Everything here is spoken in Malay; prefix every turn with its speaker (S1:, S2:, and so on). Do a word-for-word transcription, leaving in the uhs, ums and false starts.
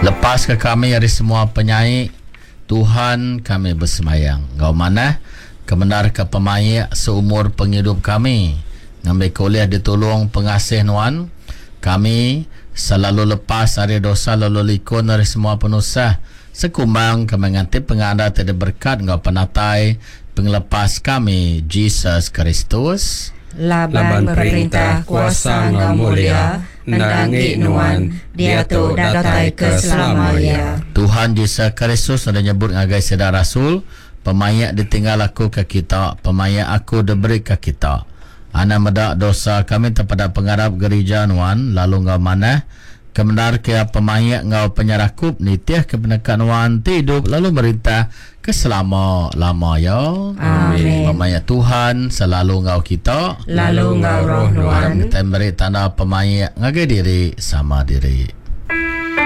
S1: Lepas ke kami dari semua penyanyi, Tuhan kami bersemayang. Ngau mana kebenar ke pemayak seumur penghidup kami, ngambil kuliah ditolong pengasih nuan kami selalu lepas dari dosa lalu likun dari semua penusah sekumbang kami nganti penganda tidak berkat ngau penatai penglepas kami Jesus Kristus
S2: Laban perintah kuasa ngau mulia mendangi nuan dia tu datai ke selamanya.
S1: Tuhan Yesus Kristus ada nyebut ngagai sedar rasul, pemayak ditinggal aku ke kita, pemayak aku diberi ke kita. Ana medak dosa kami terhadap pengharap gereja nuan, lalu ngau mana kebenar ke pemayak ngau penyerakup nitiah kebenakan nuan hidup lalu merintah ke selama-lama ya.
S2: Amin.
S1: Pemayak Tuhan selalu ngau kita,
S2: Lalu ngau roh nuan.
S1: Kita beri tanda pemayak ngagai diri sama diri.